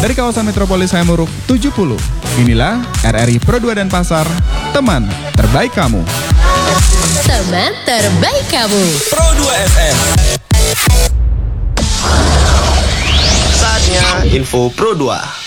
Dari kawasan Metropolis Hayamuruk 70, inilah RRI Pro 2 Denpasar, teman terbaik kamu. Teman terbaik kamu. Pro 2 FM. Saatnya info Pro 2.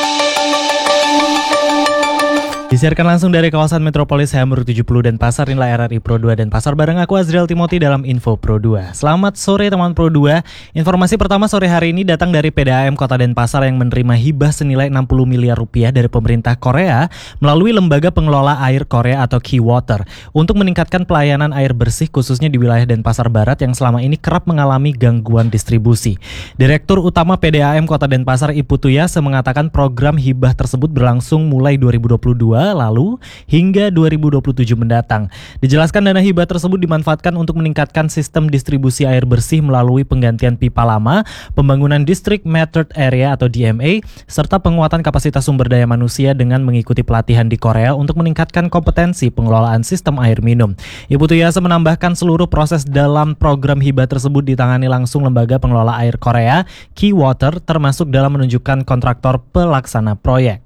Disiarkan langsung dari kawasan Metropolis Hayamuruk 70 Denpasar, inilah RRI Pro 2 Denpasar bareng aku Azriel Timothy dalam Info Pro 2. Selamat sore teman Pro 2. Informasi pertama sore hari ini datang dari PDAM Kota Denpasar yang menerima hibah senilai 60 miliar rupiah dari pemerintah Korea melalui Lembaga Pengelola Air Korea atau Key Water untuk meningkatkan pelayanan air bersih khususnya di wilayah Denpasar Barat yang selama ini kerap mengalami gangguan distribusi. Direktur Utama PDAM Kota Denpasar Iputuyase mengatakan program hibah tersebut berlangsung mulai 2022 lalu hingga 2027 mendatang. Dijelaskan dana hibah tersebut dimanfaatkan untuk meningkatkan sistem distribusi air bersih melalui penggantian pipa lama, pembangunan District Metered Area atau DMA, serta penguatan kapasitas sumber daya manusia dengan mengikuti pelatihan di Korea untuk meningkatkan kompetensi pengelolaan sistem air minum. Iputuyase menambahkan seluruh proses dalam program hibah tersebut ditangani langsung Lembaga Pengelola Air Korea, Key Water, termasuk dalam menunjukkan kontraktor pelaksana proyek.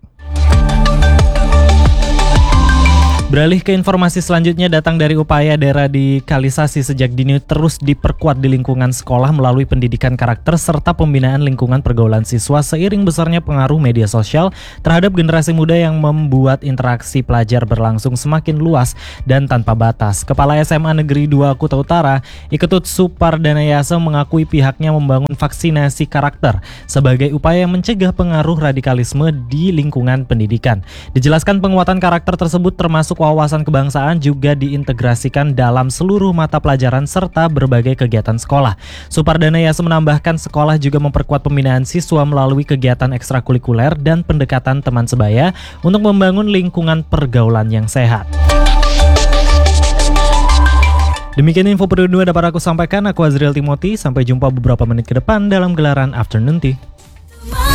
Beralih ke informasi selanjutnya datang dari upaya deradikalisasi sejak dini terus diperkuat di lingkungan sekolah melalui pendidikan karakter serta pembinaan lingkungan pergaulan siswa seiring besarnya pengaruh media sosial terhadap generasi muda yang membuat interaksi pelajar berlangsung semakin luas dan tanpa batas. Kepala SMA Negeri 2 Kuta Utara, Iketut Supardanayasa mengakui pihaknya membangun vaksinasi karakter sebagai upaya mencegah pengaruh radikalisme di lingkungan pendidikan. Dijelaskan penguatan karakter tersebut termasuk wawasan kebangsaan juga diintegrasikan dalam seluruh mata pelajaran serta berbagai kegiatan sekolah. Supardanayasa menambahkan sekolah juga memperkuat pembinaan siswa melalui kegiatan ekstrakurikuler dan pendekatan teman sebaya untuk membangun lingkungan pergaulan yang sehat. Demikian info Pro 2 dapat aku sampaikan, aku Azriel Timothy. Sampai jumpa beberapa menit ke depan dalam gelaran Afternoon Tea.